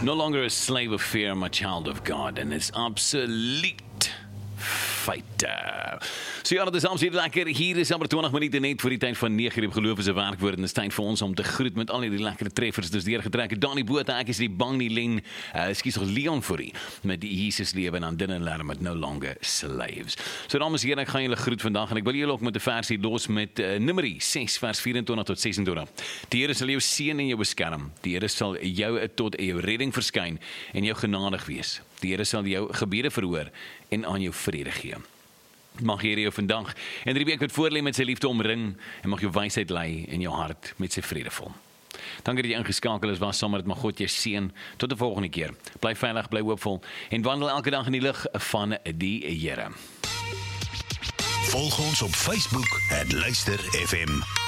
No longer a slave of fear, I'm a child of God, and it's absolute feite. So ja, dit is absoluut lekker. Hier is amper 20 minute net voor die tyd van 9 uur geloof is 'n werkwoord en dit is tyd vir ons om te groet met al die lekkere treffers. Dus deurgetrek. Dani Botha, ek is die bang nie Len, Leon Fourie met die Jesus lewe en dan Dylan Lerm met No Longer Slaves. So dames en here, ek gaan julle groet vandag en ek wil julle ook met 'n versie los met Numeri 6 vers 24 tot 26. Die Here sal jou seën en jou beskerm. Die Here sal jou tot jou redding verskyn en jou genadig wees. Die Here sal jou gebede verhoor en aan jou vrede gee. Mag Here jou vandag en die week wat voorlê met sy liefde omring en mag jou wysheid lei en jou hart met sy vrede vul. Dankie dat jy ingeskakel is, was saam met mag God jou seën. Tot die volgende keer. Bly veilig, bly hoopvol en wandel elke dag in die lig van die Here. Volg ons op Facebook @luister FM.